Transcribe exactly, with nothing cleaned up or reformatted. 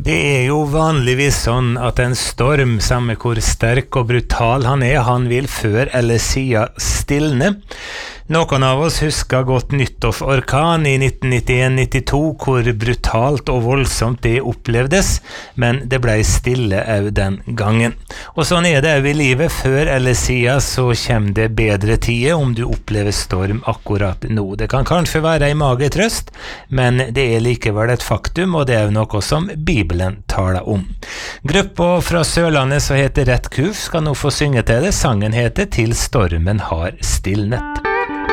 Det er jo vanligvis sånn at en storm, samme hvor sterk og brutal han er, han vil før eller siden stilne. Noen av oss husker godt Nyttårsorkan i nitten nittien nittito, hvor brutalt og voldsomt det opplevdes, men det ble stille av den gangen. Og sånn er det jo i livet, før eller siden så kommer det bedre tider om du opplever storm akkurat nå. Det kan kanskje være en magetrøst, men det er likevel et faktum, og det er jo noe som Bibelen taler om. Gruppa fra Sørlandet som heter Rett Kurs skal nå få synge til det. Sangen heter Til stormen har stilnet.